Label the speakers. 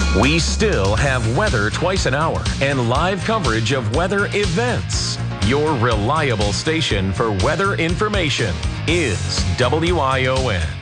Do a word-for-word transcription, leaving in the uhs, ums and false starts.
Speaker 1: We still have weather twice an hour and live coverage of weather events. Your reliable station for weather information is W I O N.